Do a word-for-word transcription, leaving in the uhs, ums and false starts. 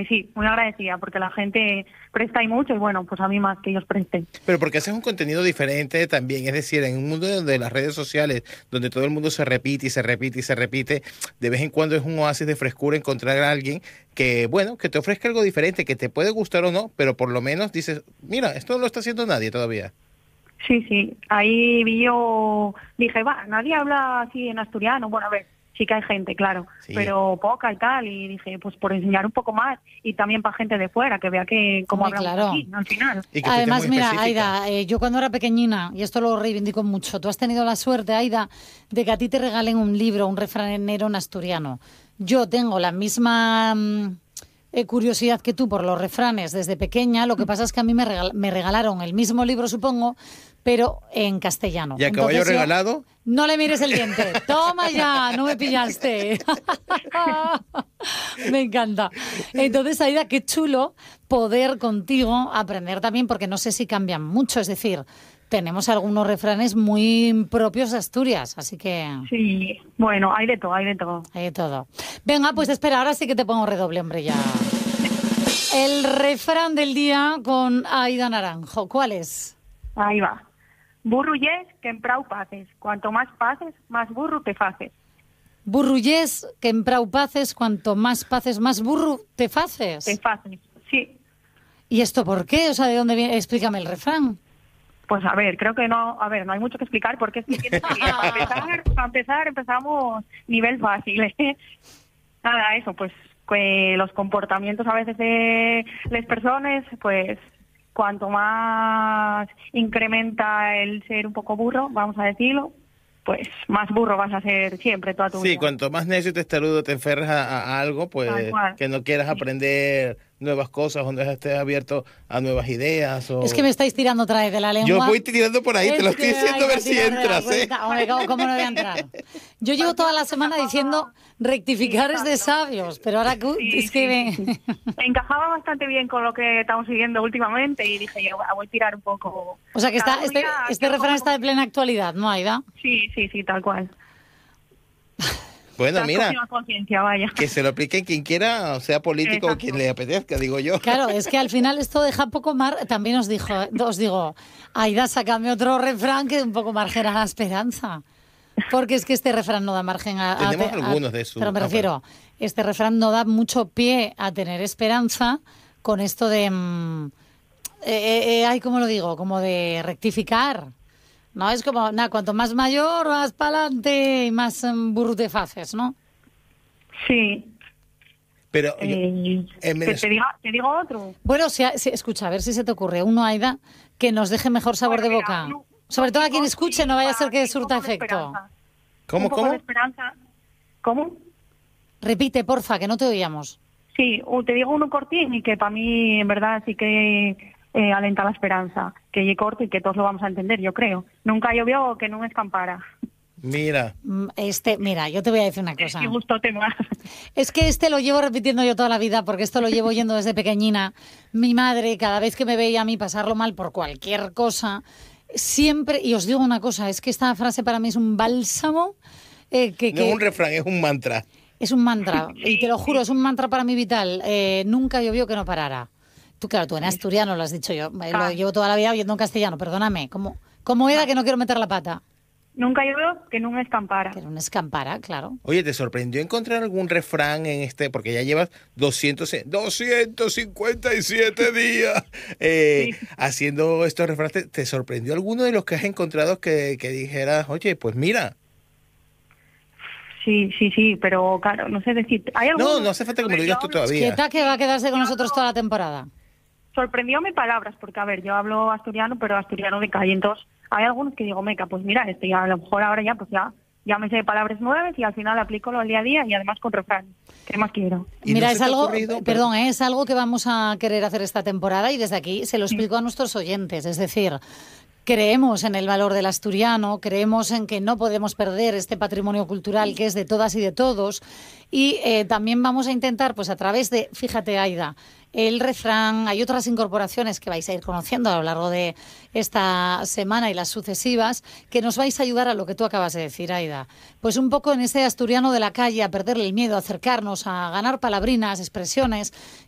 sí, muy agradecida, porque la gente presta y mucho, y bueno, pues a mí más que ellos presten. Pero porque haces un contenido diferente también, es decir, en un mundo donde las redes sociales, donde todo el mundo se repite y se repite y se repite, de vez en cuando es un oasis de frescura encontrar a alguien que, bueno, que te ofrezca algo diferente, que te puede gustar o no, pero por lo menos dices, mira, esto no lo está haciendo nadie todavía. Sí, sí, ahí vi yo, dije, va, nadie habla así en asturiano, bueno, a ver, sí que hay gente, claro, Sí. pero poca y tal, y dije, pues por enseñar un poco más, y también para gente de fuera, que vea que cómo Hombre, hablamos claro. aquí, al final. Y que Además, fuiste muy mira, específica. Aida, eh, yo cuando era pequeñina, y esto lo reivindico mucho, tú has tenido la suerte, Aida, de que a ti te regalen un libro, un refranero en asturiano. Yo tengo la misma mm, eh, curiosidad que tú por los refranes desde pequeña, lo que pasa es que a mí me, regal- me regalaron el mismo libro, supongo, pero en castellano. ¿Y a caballo Entonces yo- regalado? No le mires el diente. Toma ya, no me pillaste. Me encanta. Entonces, Aida, qué chulo poder contigo aprender también, porque no sé si cambian mucho. Es decir, tenemos algunos refranes muy propios de Asturias, así que Sí, bueno, hay de todo, hay de todo. hay de todo. Venga, pues espera, ahora sí que te pongo redoble, hombre, ya. El refrán del día con Aida Naranjo. ¿Cuál es? Ahí va. Burro yes, que en prau pases. Cuanto más pases, más burro te faces. Burrullés, que en prau paces, cuanto más paces, más burro te faces. Te faces, sí. ¿Y esto por qué? O sea, ¿de dónde viene? Explícame el refrán. Pues a ver, creo que no, a ver, no hay mucho que explicar porque es que tienes que, para empezar, para empezar empezamos nivel fácil, ¿eh? Nada, eso, pues que los comportamientos a veces de las personas, pues cuanto más incrementa el ser un poco burro, vamos a decirlo, pues más burro vas a ser siempre toda tu Sí, vida. cuanto más necio y testarudo te enferras a, a algo, pues Tal cual. que no quieras aprender nuevas cosas, o no estés abierto a nuevas ideas. O... Es que me estáis tirando otra vez de la lengua. Yo voy tirando por ahí, te lo Es estoy que diciendo a vais ver si tirar de la entras, ¿eh? cuenta. Hombre, ¿cómo, cómo no voy a entrar? Yo llevo toda la semana diciendo rectificar es de sabios, pero ahora cu- Sí, es que... sí, sí. Encajaba bastante bien con lo que estamos siguiendo últimamente y dije, yo voy a tirar un poco. O sea, que está, Cada este, día este que refrán hago- está de plena actualidad, ¿no, Aida? Sí, sí, sí, tal cual. Bueno, Te has mira, cogido conciencia, vaya. que se lo aplique quien quiera, o sea político o Exacto. quien le apetezca, digo yo. Claro, es que al final esto deja poco mar... También os, dijo, os digo, Aida, sácame otro refrán que un poco margen a la esperanza. Porque es que este refrán no da margen a... a- Tenemos a- algunos de su- Pero me ah, refiero, este refrán no da mucho pie a tener esperanza con esto de... mm, eh, eh, eh, ay, ¿cómo lo digo? Como de rectificar. No, es como, nada, cuanto más mayor, más pa'lante y más um, burro te faces, ¿no? Sí. Pero yo- Eh, en que Venez- te, diga, te digo otro. Bueno, si, si- escucha, a ver si se te ocurre uno, Aida, que nos deje mejor sabor Bueno, de mira, boca. uno- Sobre todo a quien uno escuche, sí, no vaya a ser para que un surta poco de efecto. esperanza. ¿Cómo, un poco cómo? de esperanza. ¿Cómo? Repite, porfa, que no te oíamos. Sí, u- te digo uno cortín y que para mí en verdad sí que eh, alenta la esperanza. Que llegue corto y que todos lo vamos a entender, yo creo. Nunca llovió que no escampara. Mira, Mm, Este, mira, yo te voy a decir una cosa. Qué gusto te más. Es que este lo llevo repitiendo yo toda la vida, porque esto lo llevo oyendo desde pequeñina. Mi madre, cada vez que me veía a mí pasarlo mal por cualquier cosa, siempre, y os digo una cosa, es que esta frase para mí es un bálsamo, eh, que, no que es un refrán, es un mantra. es un mantra, y te lo juro, es un mantra para mi vital. Eh, nunca llovió que no parara. Tú, claro, tú en asturiano lo has dicho yo, eh, lo Ah. llevo toda la vida oyendo en castellano, perdóname. ¿Cómo, cómo era que no quiero meter la pata? Nunca llovió que no escampara. Que era un escampara, claro. Oye, ¿te sorprendió encontrar algún refrán en este? Porque ya llevas doscientos, doscientos cincuenta y siete días eh, Sí. haciendo estos refranes. ¿Te, te sorprendió alguno de los que has encontrado que, que dijeras, oye, pues mira? Sí, sí, sí, pero claro, no sé decir. ¿Hay alguno? No, no hace falta que me lo A ver, digas yo tú hablo- todavía. Quieta que va a quedarse con nosotros toda la temporada. Sorprendióme palabras, porque a ver, yo hablo asturiano, pero asturiano de calle, entonces hay algunos que digo, meca, pues mira, este ya a lo mejor ahora ya, pues ya, ya me sé palabras nuevas y al final aplico lo al día a día y además con refrán. ¿Qué más quiero? ¿Y Mira, no se es te ha algo, ocurrido? perdón, ¿eh? es algo que vamos a querer hacer esta temporada y desde aquí se lo explico a nuestros oyentes. Es decir, creemos en el valor del asturiano, creemos en que no podemos perder este patrimonio cultural que es de todas y de todos y eh, también vamos a intentar, pues a través de, fíjate, Aida, el refrán, hay otras incorporaciones que vais a ir conociendo a lo largo de esta semana y las sucesivas, que nos vais a ayudar a lo que tú acabas de decir, Aida. Pues un poco en ese asturiano de la calle, a perderle el miedo, a acercarnos, a ganar palabrinas, expresiones